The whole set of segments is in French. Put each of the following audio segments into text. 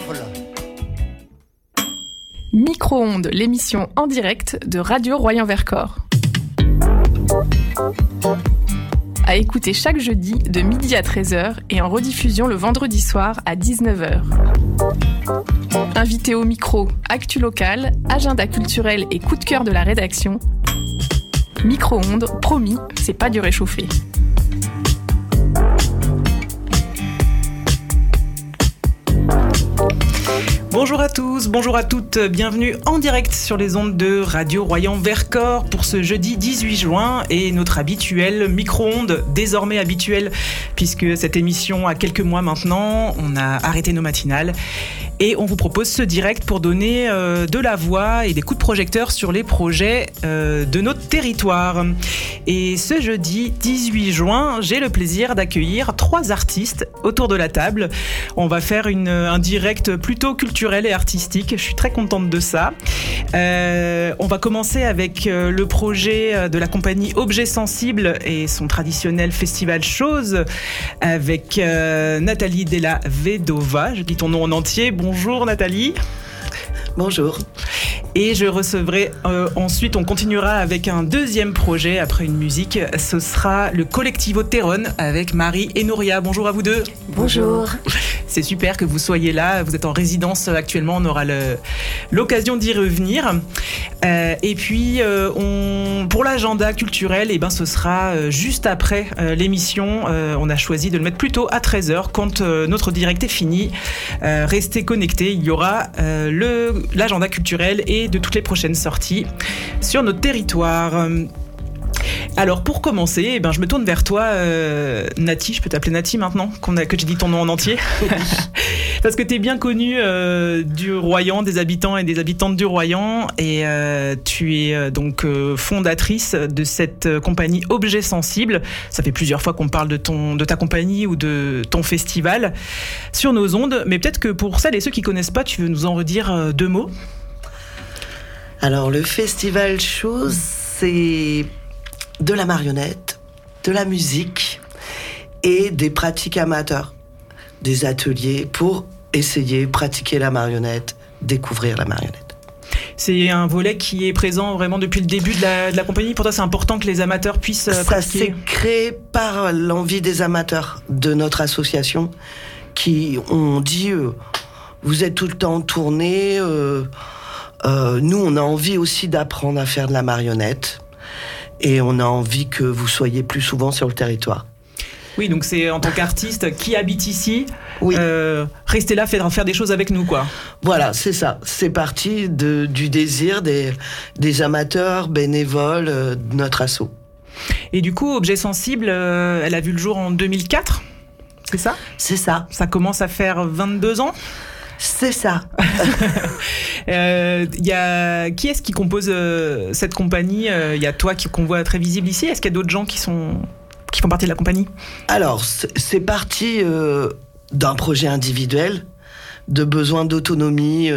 gonfle. Micro-ondes, l'émission en direct de Radio Royan-Vercors. À écouter chaque jeudi de midi à 13h et en rediffusion le vendredi soir à 19h. Invité au micro, actu locale, agenda culturel et coup de cœur de la rédaction. Micro-ondes, promis, c'est pas du réchauffé. Bonjour à tous, bonjour à toutes, bienvenue en direct sur les ondes de Radio Royan-Vercors pour ce jeudi 18 juin et notre habituel micro-ondes, désormais habituel puisque cette émission a quelques mois maintenant, on a arrêté nos matinales et on vous propose ce direct pour donner de la voix et des coups de projecteur sur les projets de notre territoire. Et ce jeudi 18 juin, j'ai le plaisir d'accueillir 3 artistes autour de la table. On va faire un direct plutôt culturel et artistique. Je suis très contente de ça. On va commencer avec le projet de la compagnie Objet Sensible et son traditionnel festival Chose avec Nathalie Della Vedova. Je dis ton nom en entier. Bonjour Nathalie. Bonjour. Et je recevrai ensuite, on continuera avec un deuxième projet après une musique. Ce sera le Colectivo Terron avec Marie et Nouria. Bonjour à vous deux. Bonjour. C'est super que vous soyez là. Vous êtes en résidence actuellement. On aura l'occasion d'y revenir. Et puis, pour l'agenda culturel, ce sera juste après l'émission. On a choisi de le mettre plutôt à 13h quand notre direct est fini. Restez connectés. Il y aura l'agenda culturel et de toutes les prochaines sorties sur notre territoire. Alors pour commencer, je me tourne vers toi, Nati. Je peux t'appeler Nati maintenant que j'ai dit ton nom en entier. Parce que tu es bien connue du Royan, des habitants et des habitantes du Royan, et tu es donc fondatrice de cette compagnie Objet Sensible. Ça fait plusieurs fois qu'on parle de ta compagnie ou de ton festival sur nos ondes, mais peut-être que pour celles et ceux qui connaissent pas, tu veux nous en redire 2 mots. Alors le festival Chose, c'est de la marionnette, de la musique et des pratiques amateurs, des ateliers pour essayer, pratiquer la marionnette, découvrir la marionnette. C'est un volet qui est présent vraiment depuis le début de la compagnie. Pour toi, c'est important que les amateurs puissent pratiquer. Ça s'est créé par l'envie des amateurs de notre association qui ont dit vous êtes tout le temps en tournée, nous on a envie aussi d'apprendre à faire de la marionnette. Et on a envie que vous soyez plus souvent sur le territoire. Oui, donc c'est en tant qu'artiste qui habite ici, oui. Restez là, faire des choses avec nous, quoi. Voilà, c'est ça. C'est parti du désir des amateurs bénévoles de notre asso. Et du coup, Objet Sensible, elle a vu le jour en 2004, c'est ça ? C'est ça. Ça commence à faire 22 ans ? C'est ça. Qui est-ce qui compose cette compagnie ? Il y a toi qu'on voit très visible ici. Est-ce qu'il y a d'autres gens qui font partie de la compagnie ? Alors, c'est parti d'un projet individuel, de besoin d'autonomie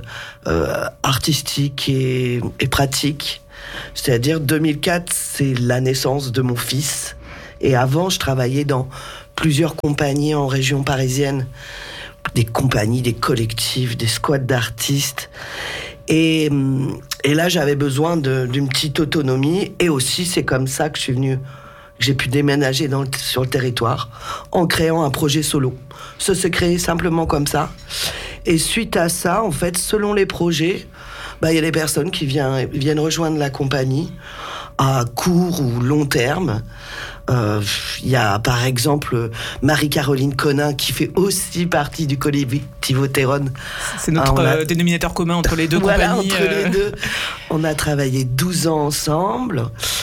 artistique et pratique. C'est-à-dire 2004, c'est la naissance de mon fils. Et avant, je travaillais dans plusieurs compagnies en région parisienne. Des compagnies, des collectifs, des squads d'artistes. Et là, j'avais besoin d'une petite autonomie. Et aussi, c'est comme ça que j'ai pu déménager sur le territoire en créant un projet solo. Ça s'est créé simplement comme ça. Et suite à ça, en fait, selon les projets, il y a des personnes qui viennent rejoindre la compagnie à court ou long terme. Il y a par exemple Marie-Caroline Conin qui fait aussi partie du Colectivo Terron. C'est notre dénominateur commun entre les deux compagnies. Entre les deux. On a travaillé 12 ans ensemble.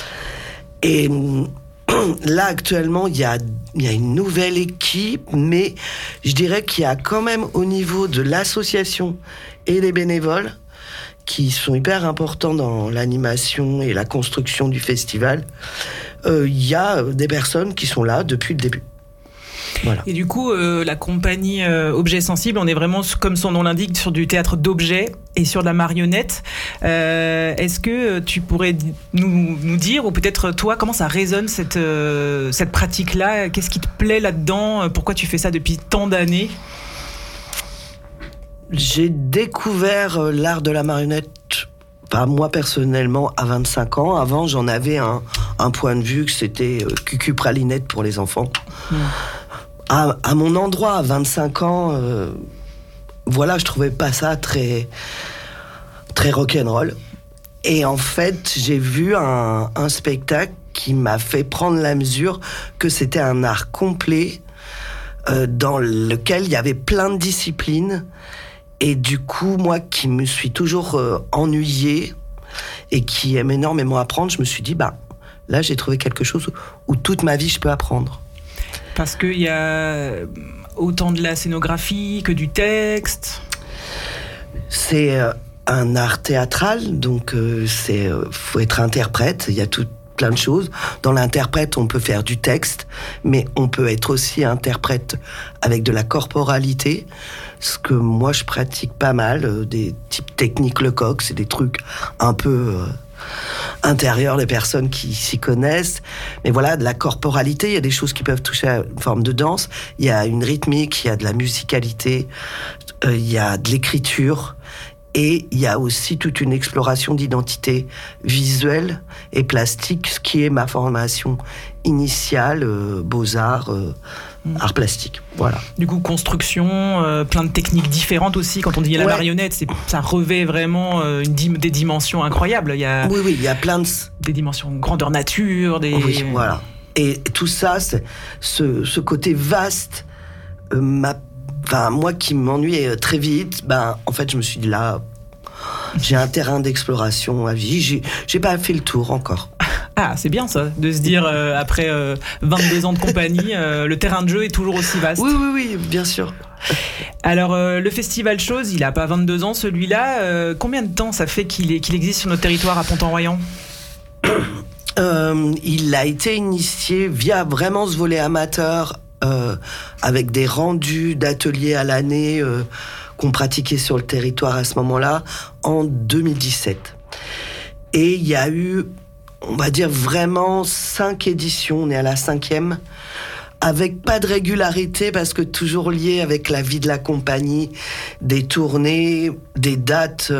Et là, actuellement, il y a une nouvelle équipe, mais je dirais qu'il y a quand même au niveau de l'association et les bénévoles qui sont hyper importants dans l'animation et la construction du festival. Il y a des personnes qui sont là depuis le début. Voilà. Et du coup, la compagnie Objet Sensible, on est vraiment, comme son nom l'indique, sur du théâtre d'objets et sur de la marionnette. Est-ce que tu pourrais nous dire, ou peut-être toi, comment ça résonne cette pratique-là ? Qu'est-ce qui te plaît là-dedans ? Pourquoi tu fais ça depuis tant d'années ? J'ai découvert l'art de la marionnette, moi personnellement, à 25 ans. Avant, j'en avais un point de vue que c'était cucu pralinette pour les enfants. À mon endroit, à 25 ans, je trouvais pas ça très, très rock'n'roll. Et en fait, j'ai vu un spectacle qui m'a fait prendre la mesure que c'était un art complet dans lequel il y avait plein de disciplines. Et du coup, moi qui me suis toujours ennuyée et qui aime énormément apprendre, je me suis dit, là, j'ai trouvé quelque chose où toute ma vie, je peux apprendre. Parce qu'il y a autant de la scénographie que du texte. C'est un art théâtral, donc faut être interprète. Il y a plein de choses. Dans l'interprète, on peut faire du texte, mais on peut être aussi interprète avec de la corporalité, ce que moi je pratique pas mal, des types techniques Lecoq, c'est des trucs un peu intérieurs des personnes qui s'y connaissent. Mais voilà, de la corporalité, il y a des choses qui peuvent toucher à une forme de danse, il y a une rythmique, il y a de la musicalité, il y a de l'écriture. Et il y a aussi toute une exploration d'identité visuelle et plastique, ce qui est ma formation initiale, beaux-arts, arts plastiques. Voilà. Du coup, construction, plein de techniques différentes aussi. Quand on dit la marionnette, ça revêt vraiment des dimensions incroyables. Oui, il y a plein de... Des dimensions grandeur nature, Oui, voilà. Et tout ça, ce côté vaste, moi qui m'ennuyais très vite, en fait, je me suis dit là, j'ai un terrain d'exploration à vie. J'ai pas fait le tour encore. Ah, c'est bien ça, de se dire après 22 ans de compagnie, le terrain de jeu est toujours aussi vaste. Oui, bien sûr. Alors, le Festival Chose, il a pas 22 ans celui-là. Combien de temps ça fait qu'il existe sur notre territoire à Pont-en-Royans ? Il a été initié via vraiment ce volet amateur, avec des rendus d'ateliers à l'année qu'on pratiquait sur le territoire à ce moment-là, en 2017. Et il y a eu, on va dire, vraiment 5 éditions, on est à la 5e, avec pas de régularité, parce que toujours lié avec la vie de la compagnie, des tournées, des dates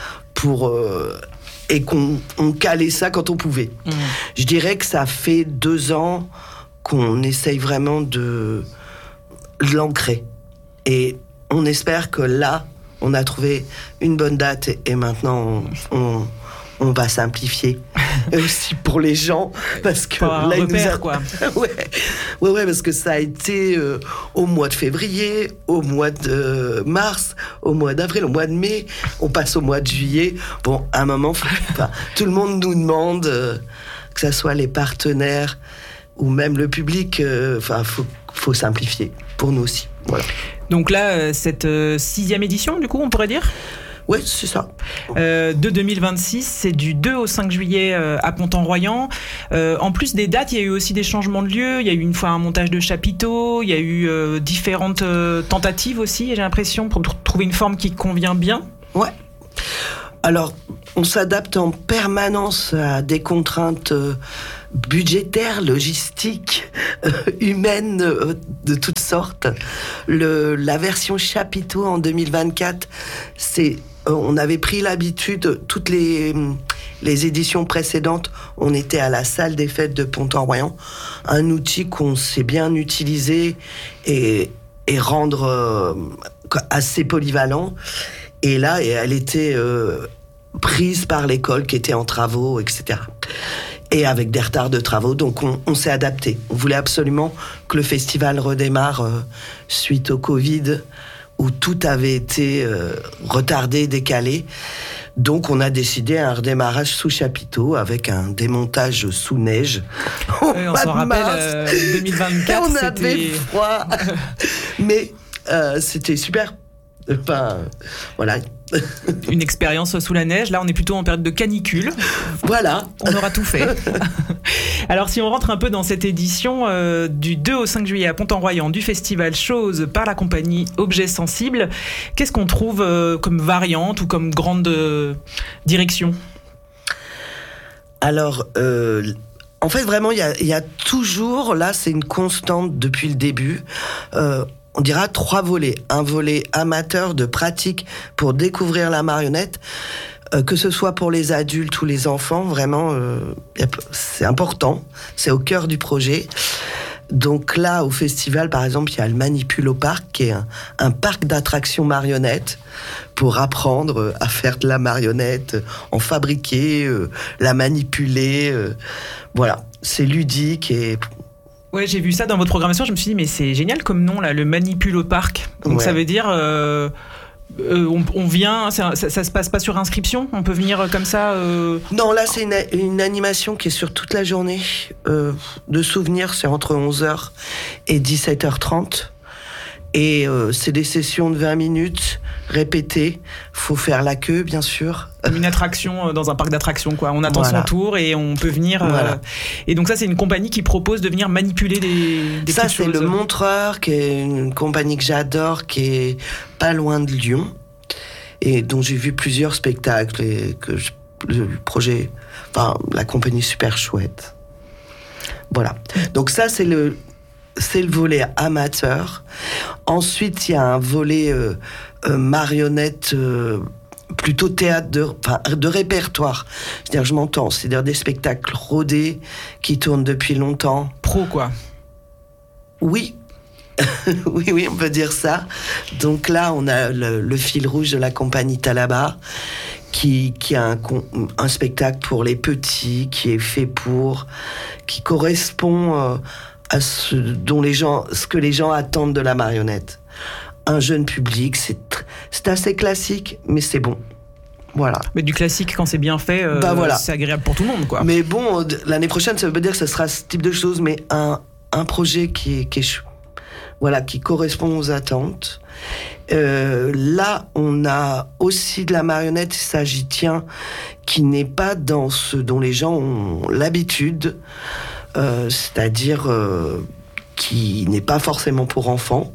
et qu'on calait ça quand on pouvait. Je dirais que ça fait 2 ans qu'on essaye vraiment de l'ancrer. Et on espère que là, on a trouvé une bonne date et maintenant on va simplifier aussi pour les gens, parce que là, il nous a... quoi. ouais, parce que ça a été au mois de février, au mois de mars, au mois d'avril, au mois de mai, on passe au mois de juillet. Bon, à un moment, tout le monde nous demande, que ça soit les partenaires ou même le public, faut simplifier pour nous aussi. Voilà. Donc là, cette 6e édition, du coup, on pourrait dire ? Oui, c'est ça. De 2026, c'est du 2 au 5 juillet à Pont-en-Royans. En plus des dates, il y a eu aussi des changements de lieu. Il y a eu une fois un montage de chapiteaux. Il y a eu différentes tentatives aussi, j'ai l'impression, pour trouver une forme qui convient bien. Ouais. Alors, on s'adapte en permanence à des contraintes budgétaires, logistiques, humaines, de toutes sortes. La version chapiteau en 2024, on avait pris l'habitude, toutes les éditions précédentes, on était à la salle des fêtes de Pont-en-Royans, un outil qu'on sait bien utiliser et rendre assez polyvalent. Et là, elle était prise par l'école qui était en travaux, etc. Et avec des retards de travaux, donc on s'est adapté. On voulait absolument que le festival redémarre suite au Covid, où tout avait été retardé, décalé. Donc on a décidé un redémarrage sous chapiteau avec un démontage sous neige. On s'en rappelle, 2024, on avait froid, mais c'était super. Voilà. Une expérience sous la neige. Là, on est plutôt en période de canicule. Voilà. On aura tout fait. Alors, si on rentre un peu dans cette édition du 2 au 5 juillet à Pont-en-Royans du Festival Chose par la compagnie Objets Sensibles, qu'est-ce qu'on trouve comme variante ou comme grande direction ? Alors, en fait, vraiment, il y a toujours, là, c'est une constante depuis le début, on dira 3 volets. Un volet amateur de pratique pour découvrir la marionnette, que ce soit pour les adultes ou les enfants, vraiment, c'est important. C'est au cœur du projet. Donc là, au festival, par exemple, il y a le Manipulo-Park, qui est un parc d'attractions marionnettes pour apprendre à faire de la marionnette, en fabriquer, la manipuler. Voilà, c'est ludique et... Ouais, j'ai vu ça dans votre programmation, je me suis dit, mais c'est génial comme nom, là, le Manipulo-Park. Donc ça veut dire... on vient, ça se passe pas sur inscription? On peut venir comme ça Non, là c'est une animation qui est sur toute la journée. De souvenirs, c'est entre 11h et 17h30. Et c'est des sessions de 20 minutes répétées. Faut faire la queue, bien sûr. Une attraction dans un parc d'attractions, quoi. On attend son tour et on peut venir. Et donc ça, c'est une compagnie qui propose de venir manipuler des ça, petites choses. Ça, c'est le Montreur, qui est une compagnie que j'adore, qui est pas loin de Lyon, et dont j'ai vu plusieurs spectacles, et le projet, enfin, la compagnie est super chouette. Voilà. Donc ça, c'est le volet amateur. Ensuite, il y a un volet marionnette, plutôt théâtre de répertoire. C'est-à-dire, je m'entends, c'est-à-dire des spectacles rodés qui tournent depuis longtemps. Pro, quoi. Oui. oui, on peut dire ça. Donc là, on a le fil rouge de la compagnie Talaba, qui a un spectacle pour les petits, qui est fait qui correspond à ce que les gens attendent de la marionnette. Un jeune public, c'est assez classique, mais c'est bon. Voilà. Mais du classique, quand c'est bien fait, voilà. C'est agréable pour tout le monde, quoi. Mais bon, l'année prochaine, ça veut pas dire que ce sera ce type de choses, mais un projet qui correspond aux attentes. Là, on a aussi de la marionnette sagitien qui n'est pas dans ce dont les gens ont l'habitude, c'est-à-dire qui n'est pas forcément pour enfants.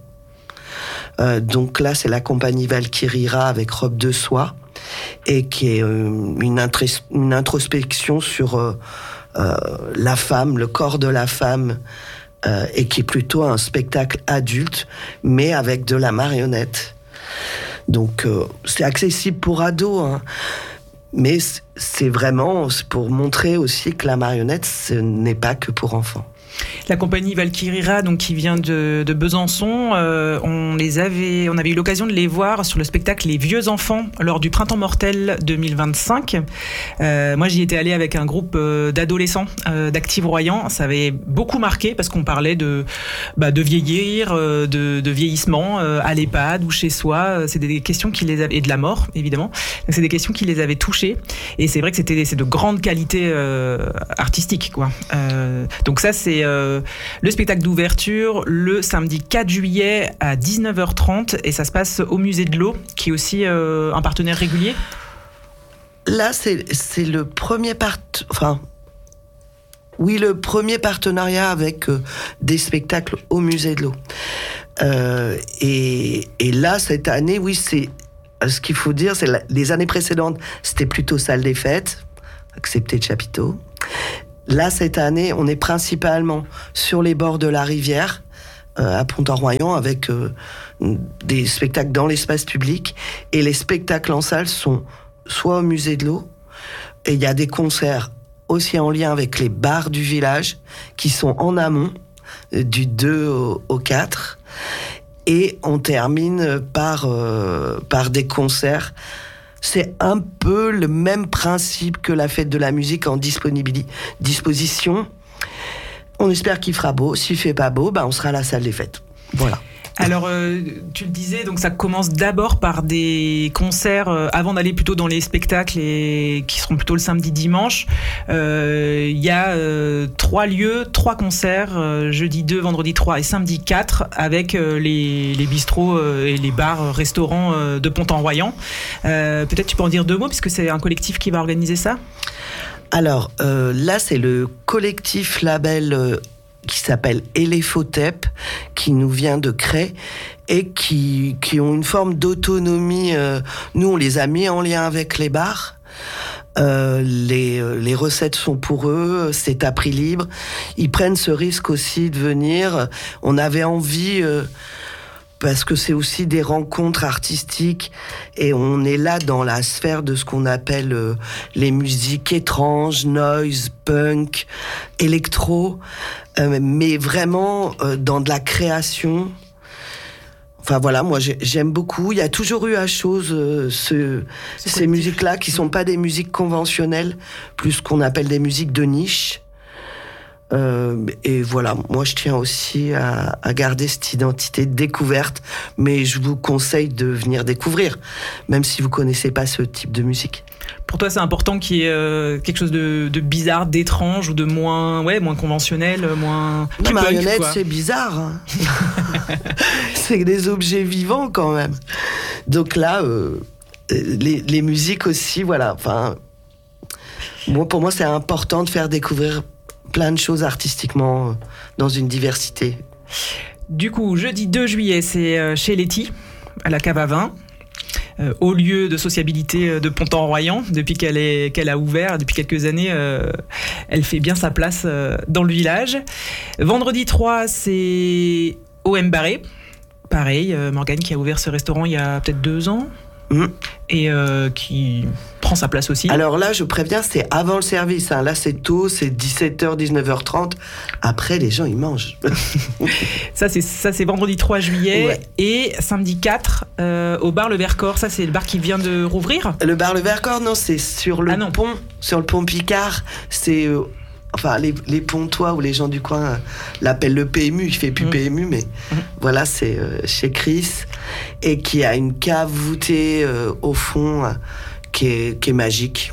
Donc là, c'est la compagnie Valkyrira avec Robe de soie, et qui est une introspection sur la femme, le corps de la femme, et qui est plutôt un spectacle adulte, mais avec de la marionnette. Donc c'est accessible pour ados, hein. Mais c'est vraiment pour montrer aussi que la marionnette, ce n'est pas que pour enfants. La compagnie Valkyrira, donc qui vient de Besançon, on avait eu l'occasion de les voir sur le spectacle Les Vieux Enfants lors du Printemps Mortel 2025. Moi, j'y étais allée avec un groupe d'adolescents d'Active Royan. Ça avait beaucoup marqué parce qu'on parlait de vieillir, de vieillissement à l'EHPAD ou chez soi. C'est des questions qui les avaient, et de la mort évidemment. Donc, c'est des questions qui les avaient touchés. Et c'est vrai que c'est de grande qualité artistique, quoi. Donc ça, c'est le spectacle d'ouverture le samedi 4 juillet à 19h30 et ça se passe au Musée de l'Eau, qui est aussi un partenaire régulier. Là, c'est le premier le premier partenariat avec des spectacles au Musée de l'Eau. Et là, cette année, oui, c'est ce qu'il faut dire, c'est les années précédentes, c'était plutôt salle des fêtes, excepté de chapiteau. Là, cette année, on est principalement sur les bords de la rivière, à Pont-en-Royan, avec des spectacles dans l'espace public. Et les spectacles en salle sont soit au Musée de l'Eau, et il y a des concerts aussi en lien avec les bars du village, qui sont en amont, du 2 au 4. Et on termine par des concerts. C'est un peu le même principe que la fête de la musique en disposition. On espère qu'il fera beau. S'il fait pas beau, on sera à la salle des fêtes. Voilà. Alors, tu le disais, donc ça commence d'abord par des concerts avant d'aller plutôt dans les spectacles qui seront plutôt le samedi, dimanche. Il y a 3 lieux, 3 concerts, jeudi 2, vendredi 3 et samedi 4, avec les bistrots et les bars, restaurants de Pont-en-Royan. Peut-être tu peux en dire 2 mots, puisque c'est un collectif qui va organiser ça. Alors, là, c'est le collectif label qui s'appelle Elephotep, qui nous vient de Cray, et qui ont une forme d'autonomie. Nous, on les a mis en lien avec les bars. Les recettes sont pour eux, c'est à prix libre. Ils prennent ce risque aussi de venir. On avait envie parce que c'est aussi des rencontres artistiques et on est là dans la sphère de ce qu'on appelle les musiques étranges, noise, punk, électro, mais vraiment dans de la création. Enfin voilà, moi j'aime beaucoup. Il y a toujours eu à chose ces musiques-là qui sont pas des musiques conventionnelles, plus ce qu'on appelle des musiques de niche. Et voilà, moi je tiens aussi à garder cette identité de découverte, mais je vous conseille de venir découvrir, même si vous connaissez pas ce type de musique. Pour toi, c'est important qu'il y ait quelque chose de bizarre, d'étrange ou de moins conventionnel, moins. La marionnette, c'est bizarre. Hein. C'est des objets vivants quand même. Donc là, les musiques aussi, voilà. Enfin, pour moi, c'est important de faire découvrir plein de choses artistiquement dans une diversité. Du coup, jeudi 2 juillet, c'est chez Letty, à la cave à vin, au lieu de sociabilité de Pontorroyan. Depuis qu'elle a ouvert, depuis quelques années, elle fait bien sa place dans le village. Vendredi 3, c'est au M-Barré. Pareil, Morgane qui a ouvert ce restaurant il y a peut-être 2 ans. Et qui prend sa place aussi. Alors là, je préviens, c'est avant le service. Hein. Là, c'est tôt, c'est 17h, 19h30. Après, les gens, ils mangent. Ça, c'est vendredi 3 juillet. Ouais. Et samedi 4, au bar Le Vercors. Ça, c'est le bar qui vient de rouvrir. Le bar Le Vercors, non, c'est sur le pont. Sur le pont Picard. C'est... Enfin, les pontois ou les gens du coin l'appellent le PMU. Il fait plus PMU, mais voilà, c'est chez Chris. Et qui a une cave voûtée au fond qui est magique.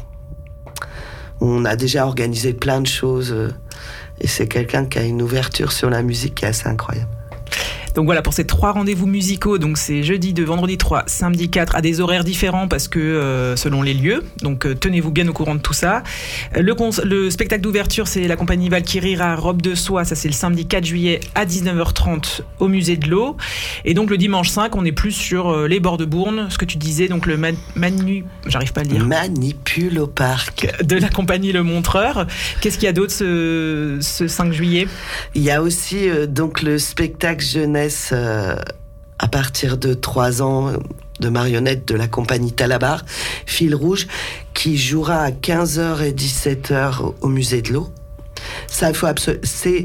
On a déjà organisé plein de choses. Et c'est quelqu'un qui a une ouverture sur la musique qui est assez incroyable. Donc voilà, pour ces 3 rendez-vous musicaux, donc c'est jeudi 2, vendredi 3, samedi 4, à des horaires différents parce que selon les lieux. Donc tenez-vous bien au courant de tout ça. Le spectacle d'ouverture, c'est la compagnie Valkyrira, Robe de soie. Ça, c'est le samedi 4 juillet à 19h30 au musée de l'eau. Et donc le dimanche 5, on est plus sur les bords de Bourne. Ce que tu disais, donc le j'arrive pas à le dire. Manipule au parc. De la compagnie Le Montreur. Qu'est-ce qu'il y a d'autre ce 5 juillet ? Il y a aussi donc le spectacle jeunesse à partir de 3 ans de marionnettes de la compagnie Talabar, Fil Rouge, qui jouera à 15h et 17h au musée de l'eau. Ça, il faut c'est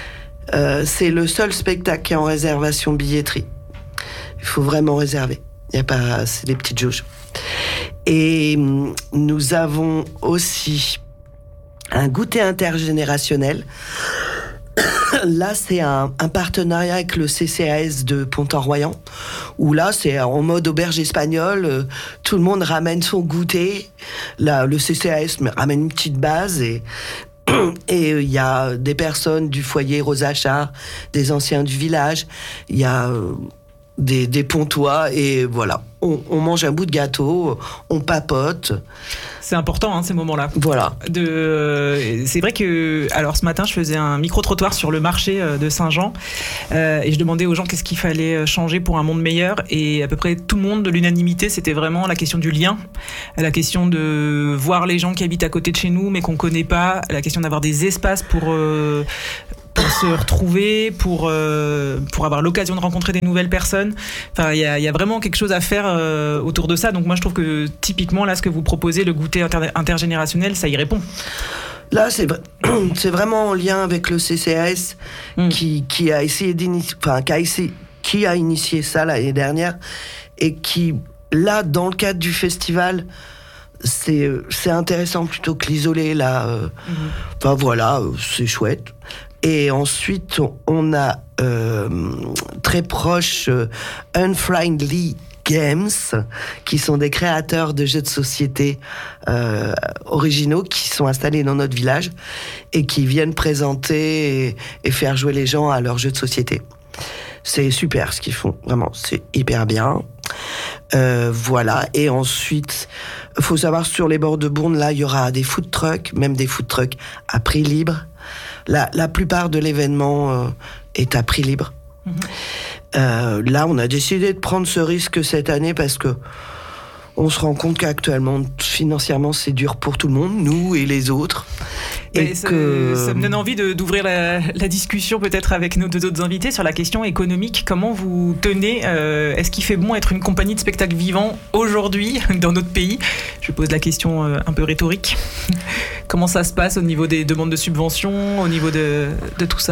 le seul spectacle qui est en réservation billetterie. Il faut vraiment réserver. Il y a pas, c'est des petites jauges. Et nous avons aussi un goûter intergénérationnel. Là, c'est un partenariat avec le CCAS de Pontorroyan, où là, c'est en mode auberge espagnole. Tout le monde ramène son goûter. Là, le CCAS ramène une petite base et il y a des personnes du foyer Rosa Char, des anciens du village. Il y a des pontois et voilà. On mange un bout de gâteau, on papote. C'est important, ces moments-là. Voilà. C'est vrai que, alors ce matin, je faisais un micro-trottoir sur le marché de Saint-Jean et je demandais aux gens qu'est-ce qu'il fallait changer pour un monde meilleur. Et à peu près tout le monde, de l'unanimité, c'était vraiment la question du lien, la question de voir les gens qui habitent à côté de chez nous mais qu'on connaît pas, la question d'avoir des espaces pour se retrouver, pour avoir l'occasion de rencontrer des nouvelles personnes. Enfin, il y a vraiment quelque chose à faire autour de ça. Donc moi, je trouve que typiquement, là, ce que vous proposez, le goûter intergénérationnel, ça y répond. Là, c'est vraiment en lien avec le CCAS qui a essayé qui a initié ça l'année dernière et qui, là, dans le cadre du festival, c'est intéressant plutôt que l'isoler, là. Enfin, voilà, c'est chouette. Et ensuite, on a très proche Unfriendly Games, qui sont des créateurs de jeux de société originaux qui sont installés dans notre village et qui viennent présenter et faire jouer les gens à leurs jeux de société. C'est super ce qu'ils font, vraiment, c'est hyper bien. Voilà, et ensuite, il faut savoir, sur les bords de Bourne, là, il y aura des food trucks, même des food trucks à prix libre. La plupart de l'événement est à prix libre. Là, on a décidé de prendre ce risque cette année parce que on se rend compte qu'actuellement, financièrement, c'est dur pour tout le monde, nous et les autres. Et ça me donne envie d'ouvrir la discussion peut-être avec nos 2 autres invités sur la question économique. Comment vous tenez est-ce qu'il fait bon être une compagnie de spectacle vivant aujourd'hui dans notre pays ? Je pose la question un peu rhétorique. Comment ça se passe au niveau des demandes de subventions, au niveau de tout ça ?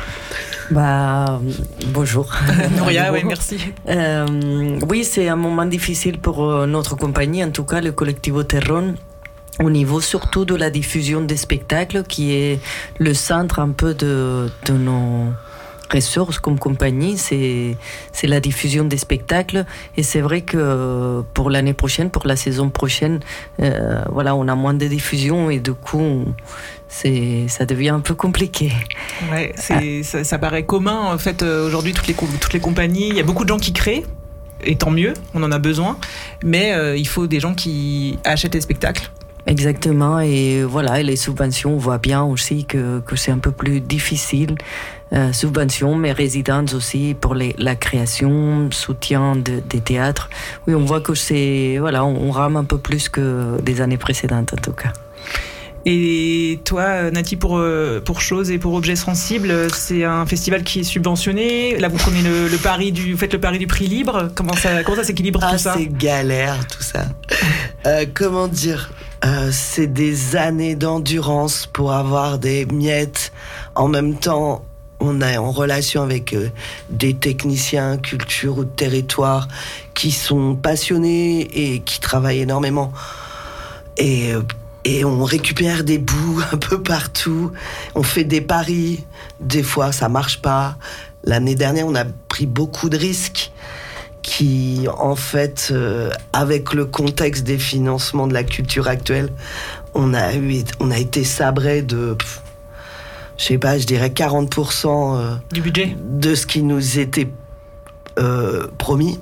Bonjour. Nouria, oui, merci. Oui, c'est un moment difficile pour notre compagnie, en tout cas le Colectivo Terron, au niveau surtout de la diffusion des spectacles, qui est le centre un peu de nos ressources comme compagnie, c'est la diffusion des spectacles. Et c'est vrai que pour l'année prochaine, pour la saison prochaine, on a moins de diffusion et du coup, ça devient un peu compliqué. Ouais, ça paraît commun en fait aujourd'hui, toutes les compagnies. Il y a beaucoup de gens qui créent, et tant mieux, on en a besoin, mais il faut des gens qui achètent les spectacles. Exactement, et voilà, et les subventions, on voit bien aussi que c'est un peu plus difficile. Subventions, mais résidences aussi pour la création, soutien des théâtres. Oui, on voit que on rame un peu plus que des années précédentes en tout cas. Et toi, Nati, pour Chose et pour Objets Sensibles, c'est un festival qui est subventionné. Là, vous prenez vous faites le pari du prix libre. Comment ça s'équilibre tout ça ? C'est galère tout ça. Comment dire ? C'est des années d'endurance pour avoir des miettes. En même temps, on est en relation avec des techniciens culture ou de territoire qui sont passionnés et qui travaillent énormément. Et on récupère des bouts un peu partout. On fait des paris. Des fois, ça marche pas. L'année dernière, on a pris beaucoup de risques qui, en fait, avec le contexte des financements de la culture actuelle, on a été sabrés de, je dirais 40% du budget de ce qui nous était promis.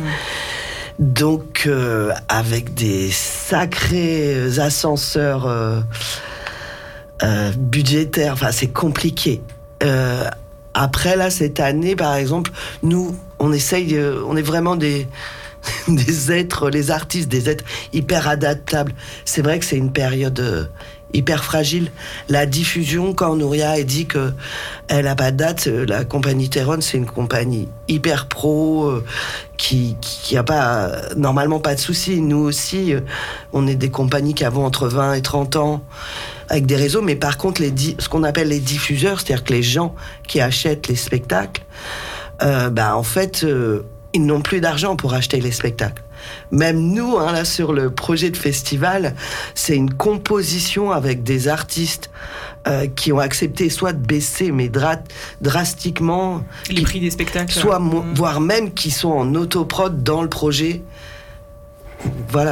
Donc, avec des sacrés ascenseurs budgétaires, c'est compliqué. Après, là, cette année, par exemple, nous, on est vraiment des êtres, les artistes, des êtres hyper adaptables. C'est vrai que c'est une période hyper fragile. La diffusion, quand Nouria a dit qu'elle n'a pas de date, la compagnie Terron, c'est une compagnie hyper pro, qui a normalement pas de soucis. Nous aussi, on est des compagnies qui avons entre 20 et 30 ans, avec des réseaux, mais par contre, ce qu'on appelle les diffuseurs, c'est-à-dire que les gens qui achètent les spectacles, en fait, ils n'ont plus d'argent pour acheter les spectacles. Même nous, là, sur le projet de festival, c'est une composition avec des artistes qui ont accepté soit de baisser, mais drastiquement... les prix des spectacles. Soit, voire même qui sont en autoprod dans le projet. Voilà,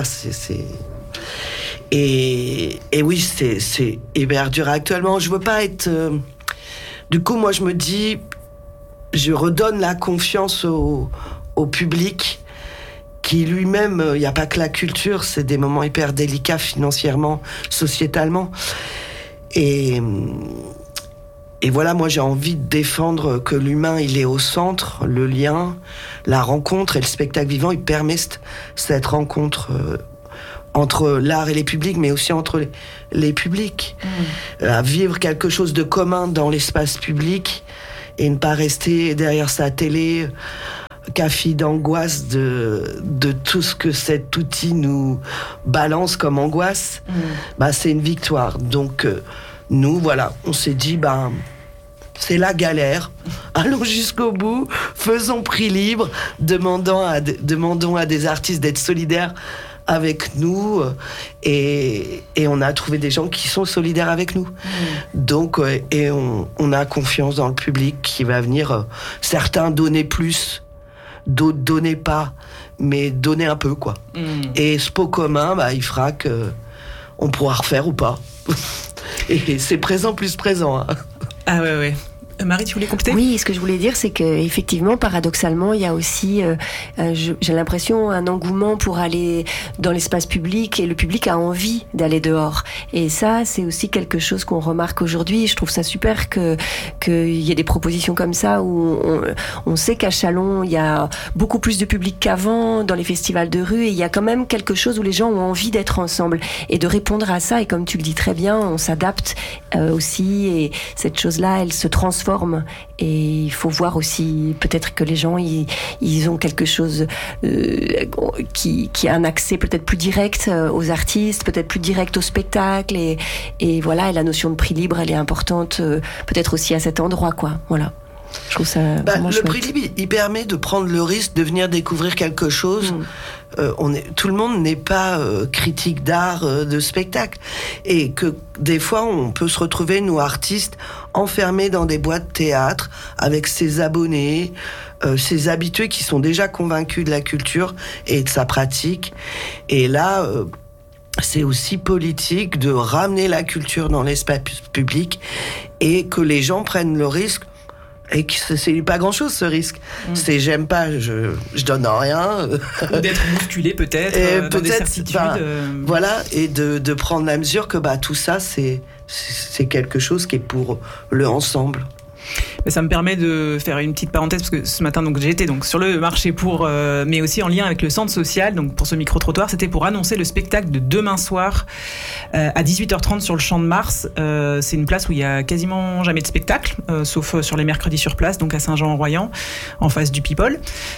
Et oui, c'est hyper dur actuellement. Je veux pas être... Du coup, moi, je me dis... Je redonne la confiance au public qui lui-même, il n'y a pas que la culture, c'est des moments hyper délicats financièrement, sociétalement. Et voilà, moi j'ai envie de défendre que l'humain, il est au centre, le lien, la rencontre et le spectacle vivant, il permet cette rencontre entre l'art et les publics, mais aussi entre les publics. À vivre quelque chose de commun dans l'espace public et ne pas rester derrière sa télé... café d'angoisse de tout ce que cet outil nous balance comme angoisse, c'est une victoire. Donc, nous, voilà, on s'est dit, c'est la galère, allons jusqu'au bout, faisons prix libre, demandons à des artistes d'être solidaires avec nous, et on a trouvé des gens qui sont solidaires avec nous. Donc, et on a confiance dans le public qui va venir, certains donner plus, d'autres donner pas, mais donner un peu, quoi. Et ce pot commun, il fera que on pourra refaire ou pas. Et c'est présent plus présent. Hein. Ah ouais. Marie, tu voulais compléter ? Oui, ce que je voulais dire, c'est qu'effectivement, paradoxalement, il y a aussi, j'ai l'impression, un engouement pour aller dans l'espace public, et le public a envie d'aller dehors. Et ça, c'est aussi quelque chose qu'on remarque aujourd'hui. Je trouve ça super qu'il y ait des propositions comme ça, où on sait qu'à Châlons, il y a beaucoup plus de public qu'avant dans les festivals de rue, et il y a quand même quelque chose où les gens ont envie d'être ensemble et de répondre à ça. Et comme tu le dis très bien, on s'adapte aussi, et cette chose-là, elle se transforme. Et il faut voir aussi, peut-être que les gens, ils ont quelque chose qui a un accès peut-être plus direct aux artistes, peut-être plus direct au spectacle, et voilà, et la notion de prix libre, elle est importante, peut-être aussi à cet endroit, quoi. Voilà. Je trouve ça vraiment chouette. Le prix libre, il permet de prendre le risque de venir découvrir quelque chose. Tout le monde n'est pas critique d'art, de spectacle, et que des fois on peut se retrouver, nous artistes, enfermés dans des boîtes de théâtre avec ses abonnés, ses habitués qui sont déjà convaincus de la culture et de sa pratique. Et là, c'est aussi politique de ramener la culture dans l'espace public, et que les gens prennent le risque. Et que c'est pas grand chose, ce risque. C'est j'aime pas, je donne rien. Ou d'être bousculé peut-être, dans des certitudes. Voilà, et de prendre la mesure que tout ça, c'est quelque chose qui est pour le ensemble. Ça me permet de faire une petite parenthèse, parce que ce matin, donc, j'étais donc sur le marché pour, mais aussi en lien avec le centre social. Donc, pour ce micro-trottoir, c'était pour annoncer le spectacle de demain soir à 18h30 sur le Champ de Mars. C'est une place où il y a quasiment jamais de spectacle, sauf sur les mercredis sur place, donc à Saint-Jean-en-Royan, en face du People.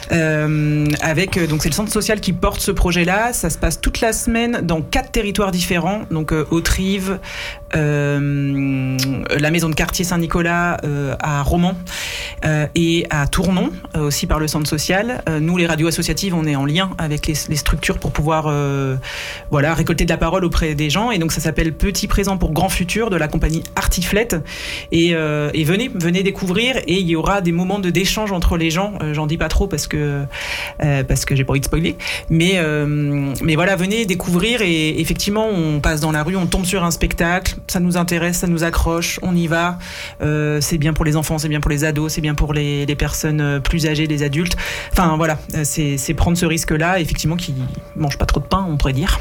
Avec, donc, c'est le centre social qui porte ce projet-là. Ça se passe toute la semaine dans 4 territoires différents. Donc, Autrive, la maison de quartier Saint-Nicolas, à Romans, et à Tournon, aussi par le centre social. Nous, les radios associatives, on est en lien avec les structures pour pouvoir récolter de la parole auprès des gens. Et donc ça s'appelle Petit présent pour grand futur, de la compagnie Artiflette. Et venez découvrir, et il y aura des moments d'échange entre les gens. J'en dis pas trop parce que j'ai pas envie de spoiler. Mais voilà, venez découvrir, et effectivement, on passe dans la rue, on tombe sur un spectacle, ça nous intéresse, ça nous accroche, on y va. C'est bien pour les enfants, c'est bien pour les ados, c'est bien pour les personnes plus âgées, les adultes. Enfin voilà, c'est prendre ce risque-là, effectivement, qui mange pas trop de pain, on pourrait dire.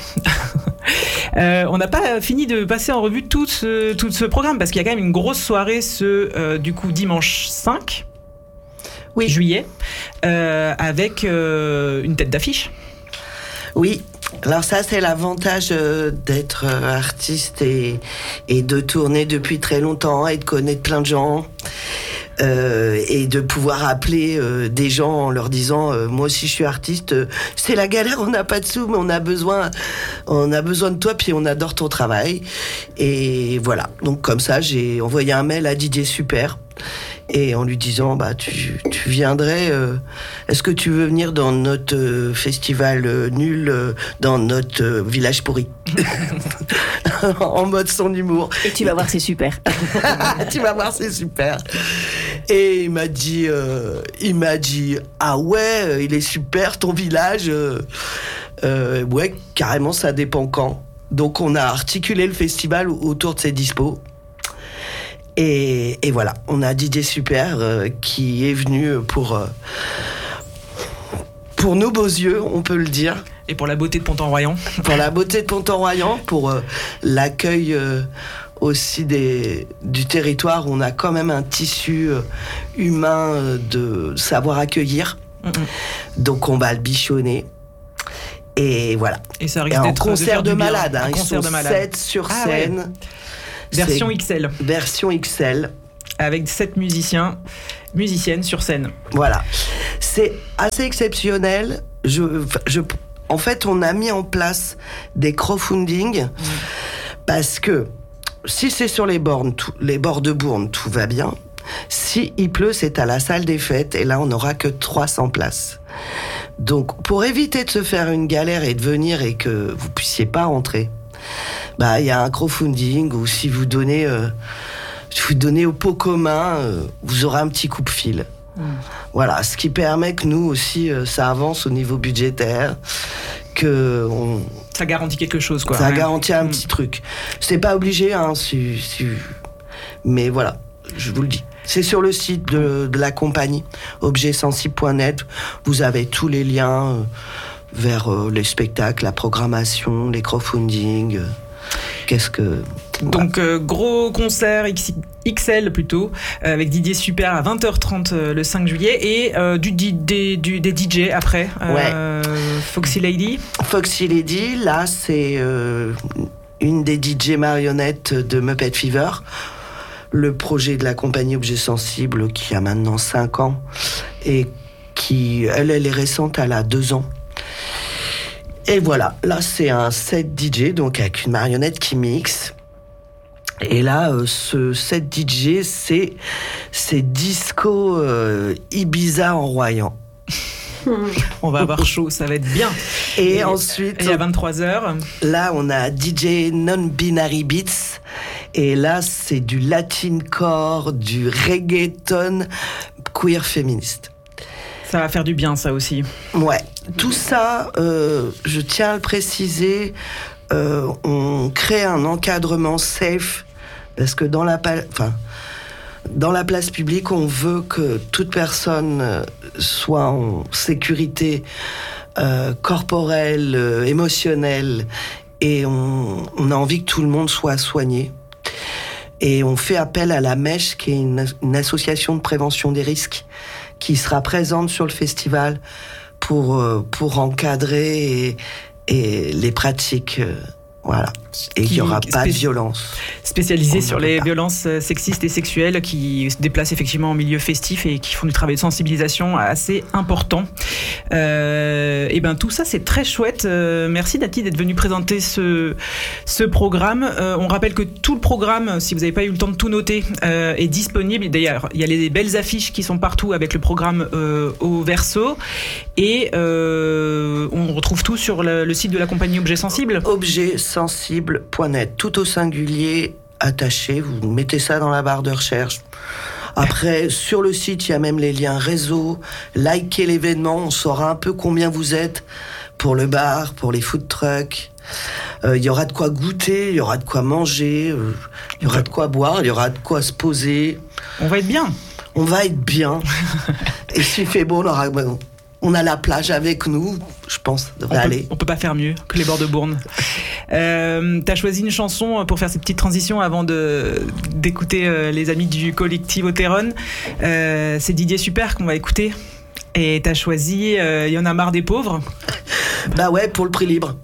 On n'a pas fini de passer en revue tout ce programme, parce qu'il y a quand même une grosse soirée du coup dimanche 5 juillet, avec une tête d'affiche. Oui. Alors ça, c'est l'avantage d'être artiste et de tourner depuis très longtemps, et de connaître plein de gens, et de pouvoir appeler des gens en leur disant moi aussi je suis artiste, c'est la galère, on n'a pas de sous, mais on a besoin de toi, puis on adore ton travail. Et voilà, donc comme ça, j'ai envoyé un mail à Didier Super, et en lui disant tu viendrais, est-ce que tu veux venir dans notre festival nul, dans notre village pourri, en mode son humour. Et tu vas voir, c'est super. Tu vas voir, c'est super. Et il m'a dit ah ouais, il est super ton village. Ouais, carrément, ça dépend quand. Donc on a articulé le festival autour de ses dispos. Et voilà, on a Didier Super qui est venu pour nos beaux yeux, on peut le dire. Et pour la beauté de Pont-en-Royan. Pour la beauté de Pont-en-Royan, pour l'accueil aussi du territoire. On a quand même un tissu humain de savoir accueillir. Donc on va le bichonner. Et voilà. Et ça risque d'être un concert de malade. Ils sont 7 sur scène. Ouais. Version XL. Version XL. Avec 7 musiciennes sur scène. Voilà. C'est assez exceptionnel. En fait, on a mis en place des crowdfunding parce que si c'est sur les bords de Bourne, tout va bien. Si il pleut, c'est à la salle des fêtes, et là, on n'aura que 300 places. Donc, pour éviter de se faire une galère et de venir et que vous puissiez pas rentrer, il y a un crowdfunding, ou si vous donnez au pot commun, vous aurez un petit coup de fil. Voilà, ce qui permet que nous aussi, ça avance au niveau budgétaire, ça garantit quelque chose, quoi. Ça garantit un petit truc. C'est pas obligé, mais voilà, je vous le dis. C'est sur le site de la compagnie, objetsensible.net. Vous avez tous les liens vers les spectacles, la programmation, les crowdfunding. Donc gros concert XL plutôt, avec Didier Super à 20h30 le 5 juillet et des DJ après. Foxy Lady. Foxy Lady, là c'est une des DJ marionnettes de Muppet Fever. Le projet de la compagnie Objet Sensible qui a maintenant 5 ans et qui, elle est récente, elle a 2 ans. Et voilà, là c'est un set DJ, donc avec une marionnette qui mixe. Et là, ce set DJ, c'est disco Ibiza en Royan. On va avoir chaud, ça va être bien. Et ensuite... Et à 23h... Là, on a DJ Non-Binary Beats. Et là, c'est du latincore, du reggaeton queer féministe. Ça va faire du bien, ça aussi. Ouais. Tout ça, je tiens à le préciser, on crée un encadrement safe, parce que dans la place publique, on veut que toute personne soit en sécurité corporelle, émotionnelle, et on a envie que tout le monde soit soigné. Et on fait appel à la Mèche, qui est une association de prévention des risques, qui sera présente sur le festival pour encadrer et les pratiques, voilà. Et qu'il n'y aura pas de violence. Spécialisé sur les violences sexistes et sexuelles qui se déplacent effectivement en milieu festif et qui font du travail de sensibilisation assez important. Et ben tout ça c'est très chouette. Merci Nati d'être venue présenter ce programme. On rappelle que tout le programme, si vous n'avez pas eu le temps de tout noter, est disponible. D'ailleurs, il y a les belles affiches qui sont partout avec le programme au verso. Et on retrouve tout sur le site de la compagnie Objet Sensible. Objetsensible.net, tout au singulier, attaché, vous mettez ça dans la barre de recherche. Après, sur le site, il y a même les liens réseau, likez l'événement, on saura un peu combien vous êtes pour le bar, pour les food trucks. Il y aura de quoi goûter, il y aura de quoi manger, il y aura de quoi boire, il y aura de quoi se poser. On va être bien. On va être bien. Et s'il fait beau, on a la plage avec nous, je pense, on peut pas faire mieux que les bords de Bourne. T'as choisi une chanson pour faire cette petite transition avant d'écouter les amis du collectif Oteron. C'est Didier Super qu'on va écouter. Et t'as choisi Il y en a marre des pauvres. Bah ouais, pour le prix libre.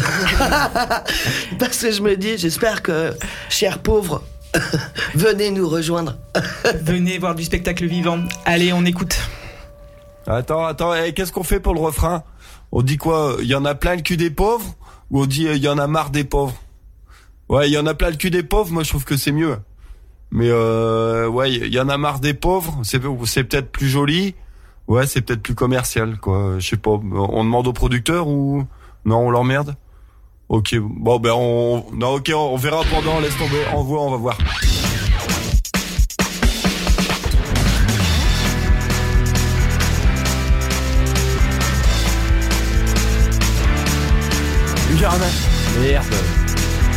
Parce que je me dis, j'espère que, chers pauvres, venez nous rejoindre. Venez voir du spectacle vivant. Allez, on écoute. Attends, qu'est-ce qu'on fait pour le refrain? On dit quoi? Il y en a plein le cul des pauvres? Ou on dit il y en a marre des pauvres? Ouais, il y en a plein le cul des pauvres, moi je trouve que c'est mieux. Mais ouais, il y en a marre des pauvres, c'est peut-être plus joli. Ouais, c'est peut-être plus commercial, quoi. Je sais pas, on demande au producteur ou... Non, on l'emmerde? Ok, bon ben on verra pendant, laisse tomber, on va voir. Merde.